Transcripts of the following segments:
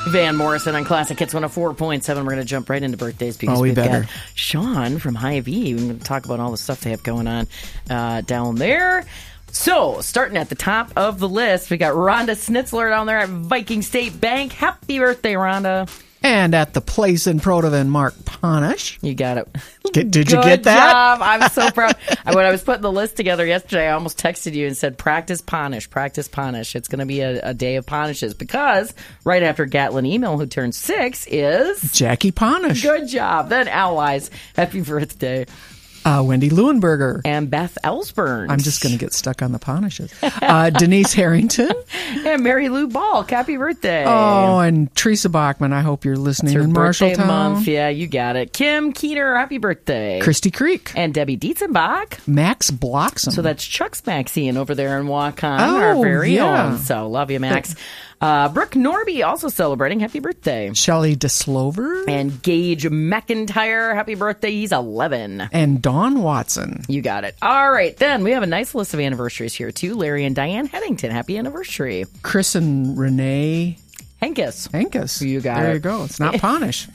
Van Morrison on Classic Hits 104.7. We're going to jump right into birthdays because we we've better. got Sean from Hy-Vee. We're going to talk about all the stuff they have going on down there. So, starting at the top of the list, we got Rhonda Schnitzler down there at Viking State Bank. Happy birthday, Rhonda. And at the place in Protovan, Mark Ponish. You got it. Did you get that? Job. I'm so proud. When I was putting the list together yesterday, I almost texted you and said, practice Ponish, practice Ponish. It's going to be a day of Ponishes because right after Gatlin Email, who turns 6, is Jackie Ponish. Good job. Then Allies. Happy birthday. Wendy Leuenberger. And Beth Ellsburn. I'm just going to get stuck on the Ponishes. Denise Harrington. And Mary Lou Ball. Happy birthday. Oh, and Teresa Bachman. I hope you're listening It's her in birthday Marshalltown. month. Yeah, you got it. Kim Keeter. Happy birthday. Christy Creek. And Debbie Dietzenbach. Max Bloxham. So that's Chuck's Maxine over there in Waukon, Oh, our very yeah. own. So love you, Max. Brooke Norby also celebrating. Happy birthday. Shelley DeSlover. And Gage McIntyre. Happy birthday. He's 11. And Dawn Watson. You got it. All right, then we have a nice list of anniversaries here, too. Larry and Diane Headington. Happy anniversary. Chris and Renee Henkes. You got there it. you go. It's not Ponish.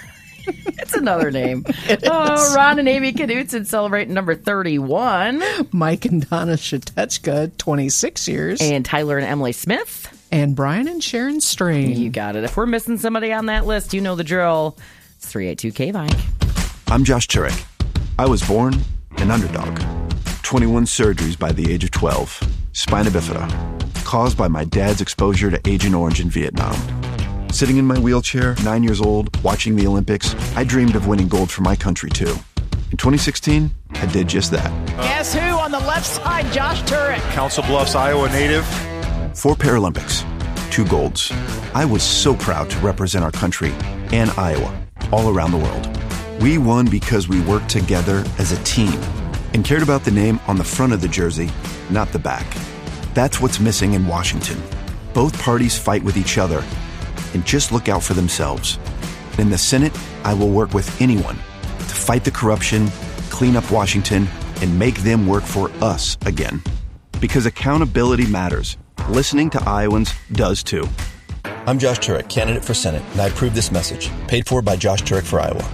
It's another name. Ron and Amy Knudsen celebrating number 31. Mike and Donna Shatechka, 26 years. And Tyler and Emily Smith. And Brian and Sharon Strain. You got it. If we're missing somebody on that list, you know the drill. It's 382K-Vike. I'm Josh Turek. I was born an underdog. 21 surgeries by the age of 12. Spina bifida. Caused by my dad's exposure to Agent Orange in Vietnam. Sitting in my wheelchair, 9 years old, watching the Olympics, I dreamed of winning gold for my country, too. In 2016, I did just that. Guess who on the left side? Josh Turek. Council Bluffs, Iowa native. 4 Paralympics, 2 golds. I was so proud to represent our country and Iowa all around the world. We won because we worked together as a team and cared about the name on the front of the jersey, not the back. That's what's missing in Washington. Both parties fight with each other and just look out for themselves. In the Senate, I will work with anyone to fight the corruption, clean up Washington, and make them work for us again. Because accountability matters. Listening to Iowans does too. I'm Josh Turek, candidate for Senate, and I approve this message. Paid for by Josh Turek for Iowa.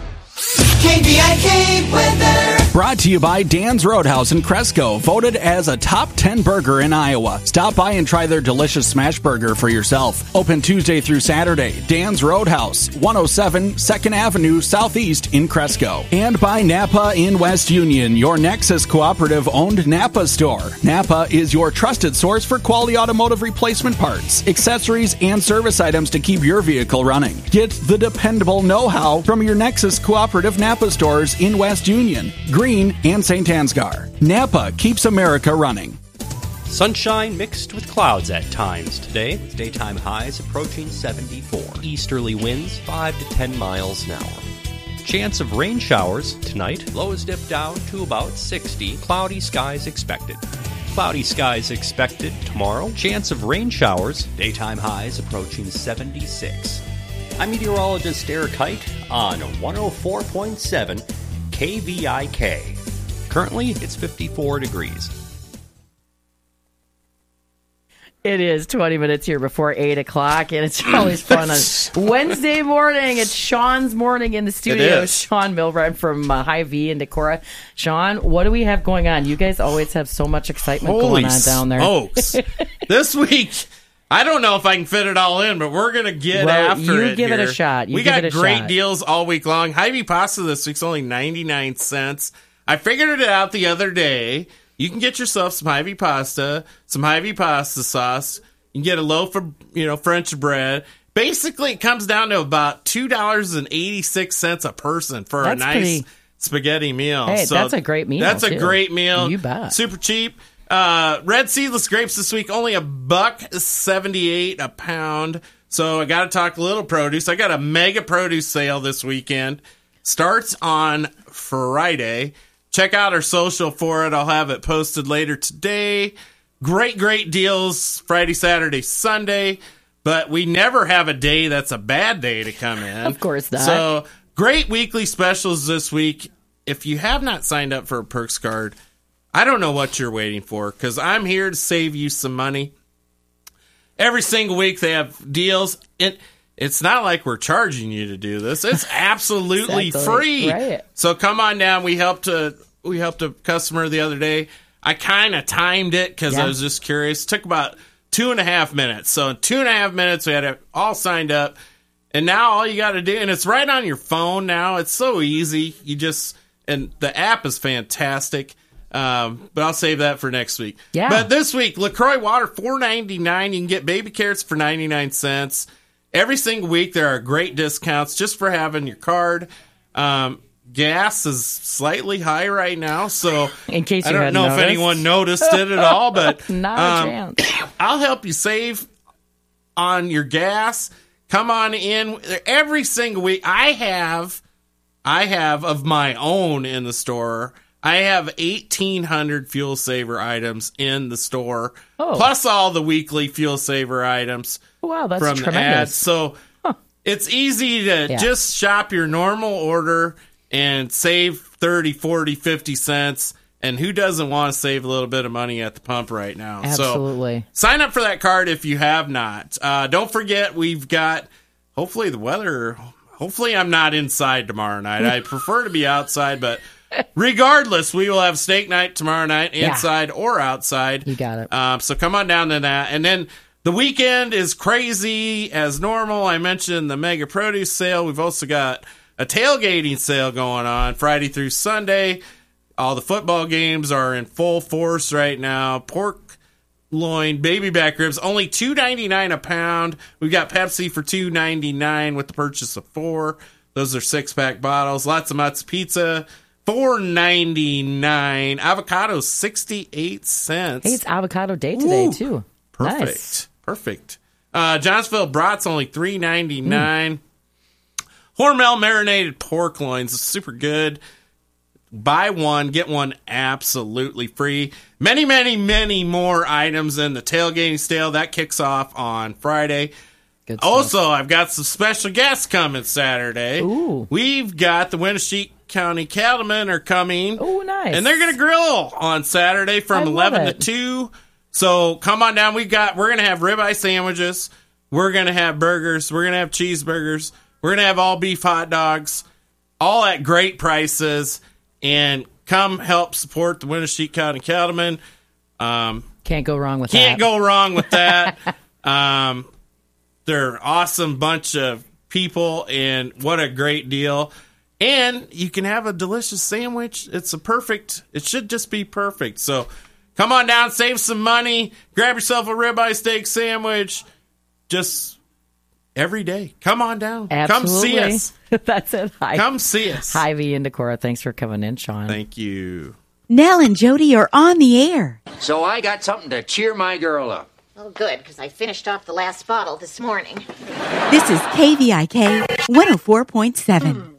KVIK weather. Brought to you by Dan's Roadhouse in Cresco, voted as a top 10 burger in Iowa. Stop by and try their delicious smash burger for yourself. Open Tuesday through Saturday. Dan's Roadhouse, 107 2nd Avenue Southeast in Cresco. And by Napa in West Union, your Nexus Cooperative owned Napa store. Napa is your trusted source for quality automotive replacement parts, accessories, and service items to keep your vehicle running. Get the dependable know-how from your Nexus Cooperative Napa stores in West Union, Green, and St. Ansgar. Napa keeps America running. Sunshine mixed with clouds at times today, with daytime highs approaching 74. Easterly winds 5 to 10 miles an hour. Chance of rain showers tonight. Lows dip down to about 60. Cloudy skies expected. Cloudy skies expected tomorrow. Chance of rain showers. Daytime highs approaching 76. I'm meteorologist Eric Height on 104.7 KVIK. Currently, it's 54 degrees. It is 20 minutes here before 8 o'clock, and it's always fun on Wednesday morning. It's Sean's morning in the studio. Sean Milbrand from Hy-Vee and Decorah. Sean, what do we have going on? You guys always have so much excitement going on down there. Smokes. This week, I don't know if I can fit it all in, but we're going to get after it. You give here. it a shot. We got great deals all week long. Hy-Vee pasta this week's only 99 cents. I figured it out the other day. You can get yourself some Hy-Vee pasta, some Hy-Vee pasta sauce. You can get a loaf of, French bread. Basically, it comes down to about $2.86 a person for a nice spaghetti meal. Hey, that's a great meal. That's a great meal. You bet. Super cheap. Red seedless grapes this week, only $1.78 a pound. So I got to talk a little produce. I got a mega produce sale this weekend. Starts on Friday. Check out our social for it. I'll have it posted later today. Great deals Friday, Saturday, Sunday. But we never have a day that's a bad day to come in. Of course not. So great weekly specials this week. If you have not signed up for a Perks card, I don't know what you're waiting for, because I'm here to save you some money. Every single week they have deals. And it's not like we're charging you to do this. It's absolutely Exactly. free. Right. So come on down. We helped a customer the other day. I kind of timed it because I was just curious. It took about 2.5 minutes. So in 2.5 minutes, we had it all signed up. And now all you got to do, and it's right on your phone now. It's so easy. And the app is fantastic. But I'll save that for next week. Yeah. But this week, LaCroix Water, $4.99. You can get baby carrots for 99 cents. Every single week, there are great discounts just for having your card. Gas is slightly high right now, so In case you I don't hadn't know if noticed. anyone noticed it at all, but Not a chance. I'll help you save on your gas. Come on in every single week. I have of my own in the store. I have 1,800 fuel saver items in the store, plus all the weekly fuel saver items. Wow, that's from the tremendous. ads. So it's easy to just shop your normal order and save 30, 40, 50 cents. And who doesn't want to save a little bit of money at the pump right now? Absolutely. So sign up for that card if you have not. Don't forget, we've got, hopefully the weather, hopefully I'm not inside tomorrow night. I prefer to be outside, but regardless, we will have steak night tomorrow night, inside or outside. You got it. So come on down to that. And then the weekend is crazy as normal. I mentioned the mega produce sale. We've also got a tailgating sale going on Friday through Sunday. All the football games are in full force right now. Pork loin, baby back ribs, only $2.99 a pound. We've got Pepsi for $2.99 with the purchase of 4. Those are 6-pack bottles. Lots of Mutz pizza, $4.99. Avocado, 68 cents. Hey, it's avocado day today, too. Perfect. Nice. Perfect. Johnsonville Brat's only $3.99. Hormel marinated pork loins is super good. Buy one, get one absolutely free. Many, many, many more items in the tailgating sale. That kicks off on Friday. Good stuff. Also, I've got some special guests coming Saturday. Ooh. We've got the Winneshiek County Cattlemen are coming. Oh, nice. And they're going to grill on Saturday from I love 11 to it. 2. So come on down. We're going to have ribeye sandwiches. We're going to have burgers. We're going to have cheeseburgers. We're going to have all beef hot dogs, all at great prices. And come help support the Winneshiek County Cattlemen. Can't go wrong with that. Can't go wrong with that. They're an awesome bunch of people, and what a great deal. And you can have a delicious sandwich. It should just be perfect. So come on down, save some money, grab yourself a ribeye steak sandwich. Just every day. Come on down. Absolutely. Come see us. That's it. Come see us. Hy-Vee and Decorah. Thanks for coming in, Sean. Thank you. Nell and Jody are on the air. So I got something to cheer my girl up. Oh, good, because I finished off the last bottle this morning. This is KVIK 104.7.